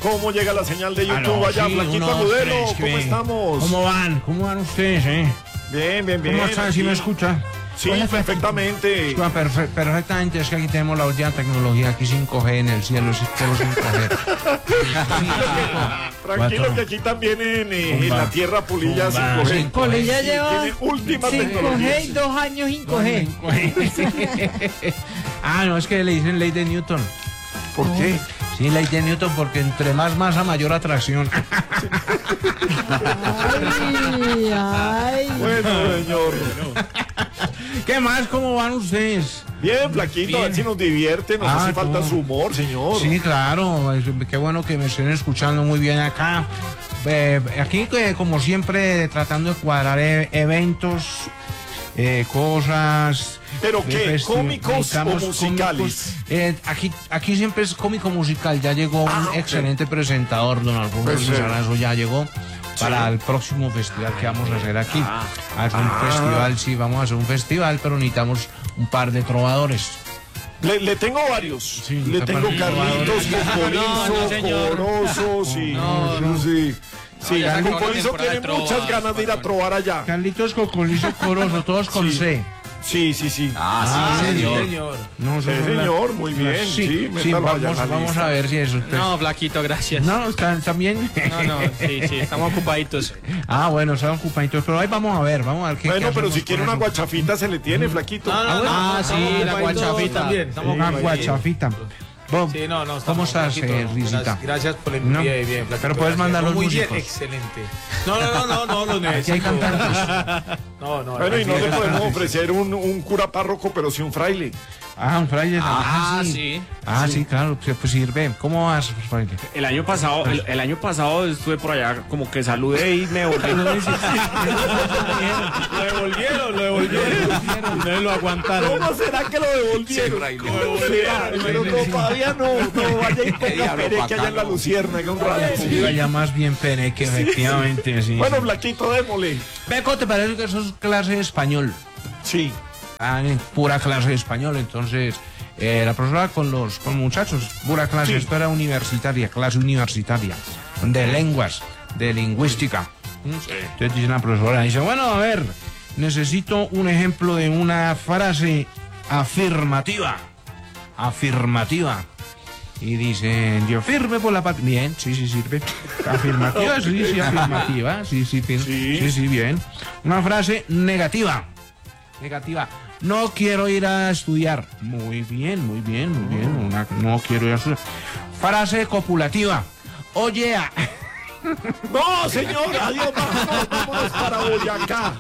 cómo llega la señal de YouTube Aló, allá, sí, Flaquito 1, 2, Agudelo, 3, ¿cómo bien. estamos? ¿Cómo van? ¿Cómo van ustedes, Bien, bien, bien. ¿Cómo están? ¿Sí me aquí. escuchan? Sí, perfectamente. Escucha, perfectamente, es que aquí tenemos la última tecnología, aquí 5G en el cielo, es todo 5G. Tranquilo que aquí también en la tierra Pulilla Zumba. 5G. Polilla lleva Tiene última 5G tecnología. y 2 años 5G. Ah, no, es que le dicen ley de Newton. ¿Por qué? Sí, ley de Newton, porque entre más masa, mayor atracción. Ay, ay. Bueno, señor. ¿Qué más? ¿Cómo van ustedes? Bien, Flaquito, a ver si nos divierte, nos hace falta su humor, señor. Sí, claro, qué bueno que me estén escuchando muy bien acá. Aquí, como siempre, tratando de cuadrar eventos, cosas. ¿Pero qué? ¿Cómicos o musicales? Aquí siempre es cómico musical. Ya llegó un excelente presentador, don Alfonso Pues, Lizarazo, ya llegó para el próximo festival que vamos a hacer aquí. Un festival, sí, vamos a hacer un festival, pero necesitamos un par de trovadores. Le tengo varios. Sí, le tengo Carlitos, Cocolizo, señor. Corozo, sí. Sí. Sí, ya se acabó la Cocolizo temporada tiene de trova, muchas ganas de ir a trobar allá. Carlitos, Cocolizo, Corozo, todos con Sí. C. Sí, sí, sí. señor. No, Sí, son las- señor, muy bien. Sí, sí, métalo allá en vamos, la vamos lista. a ver si eso. No, Flaquito, gracias. No, están bien. No, sí, estamos ocupaditos. Ah, bueno, están ocupaditos, pero ahí vamos a ver qué Bueno, pero hacemos si quiere con una eso. guachafita se le tiene, Flaquito. Sí, la guachafita. también. Una guachafita. Bob, Sí, no, ¿cómo estás, Risita? Gracias por la No, invitación. Bien, Flaquito, pero puedes gracias. mandar los Muy bien, músicos. excelente. No, lo Aquí hay necesito. cantantes. No. Bueno, y no le gracias. podemos ofrecer un cura párroco, pero sí un fraile. Ah, un fraile. Sí. Ah, sí, claro, pues sirve. ¿Cómo vas, fraile? El año pasado, el año pasado estuve por allá, como que saludé y me volví. Lo devolvieron. No lo aguantaron. ¿Cómo será que lo devolvieron? ¿Cómo será? Pero no, todavía no vaya y ponga Pere que haya en la Luciérnaga un rato. Ya más bien pene que efectivamente, sí. Bueno, Flaquito, démosle. Beco, ¿te parece que eso es clase de español? Sí. Pura clase de español, entonces la profesora con los muchachos, pura clase, Sí. esto era universitaria, clase universitaria, de lenguas, de lingüística. Entonces dice la profesora, dice, bueno, a ver, necesito un ejemplo de una frase afirmativa. Y dice, yo firme por la patria. Bien, sí, sirve. Afirmativa, sí, afirmativa. Sí, bien. Una frase negativa. No quiero ir a estudiar. Muy bien. No quiero ir a estudiar. Frase copulativa. Oye, No, señor, adiós, vámonos para Boyacá.